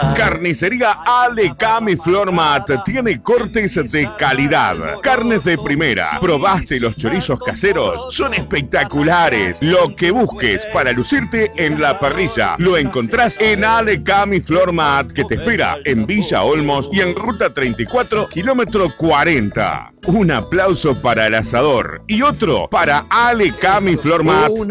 Carnicería Alecam y Flor Mat tiene cortes de calidad, carnes de primera. ¿Probaste los chorizos caseros? Son espectaculares. Lo que busques para lucirte en la parrilla lo encontrás en Alecam y Flor Mat, que te espera en Villa Olmos y en Ruta 34, kilómetro 40. Un aplauso para el asador y otro para Alecam y Flor Mat.